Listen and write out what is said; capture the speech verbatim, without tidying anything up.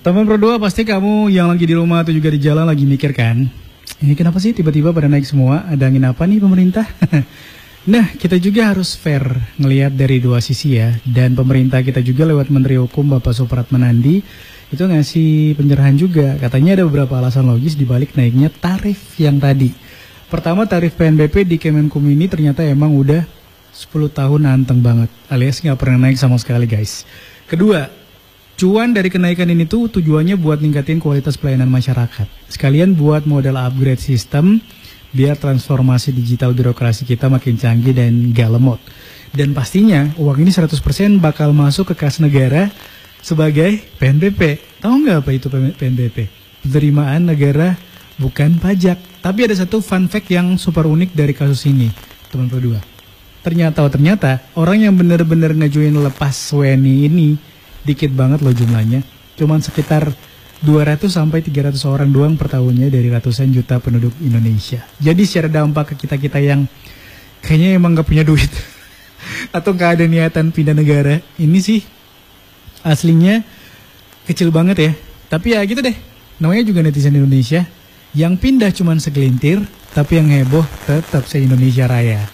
Teman berdua, pasti kamu yang lagi di rumah atau juga di jalan lagi mikir kan, ini kenapa sih tiba-tiba pada naik semua? Ada angin apa nih pemerintah? Nah, kita juga harus fair ngelihat dari dua sisi ya. Dan pemerintah kita juga lewat Menteri Hukum Bapak Supratman Andi itu ngasih pencerahan juga. Katanya ada beberapa alasan logis dibalik naiknya tarif yang tadi. Pertama, tarif P N B P di Kemenkum ini ternyata emang udah sepuluh tahun anteng banget, alias nggak pernah naik sama sekali guys. Kedua, cuan dari kenaikan ini tuh tujuannya buat ningkatin kualitas pelayanan masyarakat. Sekalian buat modal upgrade sistem biar transformasi digital birokrasi kita makin canggih dan gak lemot. Dan pastinya uang ini seratus persen bakal masuk ke kas negara sebagai P N B P. Tahu nggak apa itu P N B P? Penerimaan negara bukan pajak. Tapi ada satu fun fact yang super unik dari kasus ini, teman berdua. Ternyata, oh ternyata orang yang bener-bener ngajuin lepas W N I ini dikit banget loh jumlahnya, cuman sekitar dua ratus sampai tiga ratus orang doang per tahunnya dari ratusan juta penduduk Indonesia. Jadi secara dampak ke kita-kita yang kayaknya emang gak punya duit atau gak ada niatan pindah negara, ini sih aslinya kecil banget ya. Tapi ya gitu deh, namanya juga netizen Indonesia, yang pindah cuman segelintir, tapi yang heboh tetap se-Indonesia Raya.